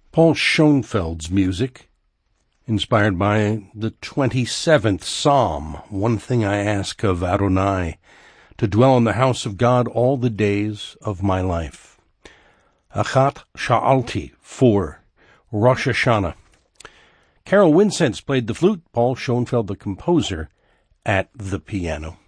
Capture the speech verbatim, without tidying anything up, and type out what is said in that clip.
Paul Schoenfeld's music, inspired by the twenty-seventh Psalm, one thing I ask of Adonai, to dwell in the house of God all the days of my life. Achat Sha'alti, for Rosh Hashanah. Carol Winsence played the flute, Paul Schoenfeld, the composer, at the piano.